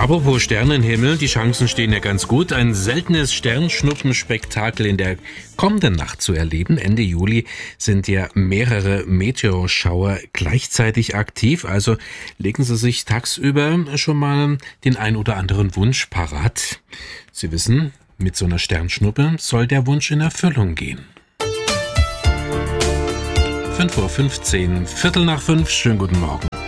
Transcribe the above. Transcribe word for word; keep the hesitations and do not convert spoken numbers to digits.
Apropos Sternenhimmel, die Chancen stehen ja ganz gut. Ein seltenes Sternschnuppenspektakel in der kommenden Nacht zu erleben. Ende Juli sind ja mehrere Meteorschauer gleichzeitig aktiv. Also legen Sie sich tagsüber schon mal den ein oder anderen Wunsch parat. Sie wissen, mit so einer Sternschnuppe soll der Wunsch in Erfüllung gehen. fünf Uhr fünfzehn, Viertel nach fünf, schönen guten Morgen.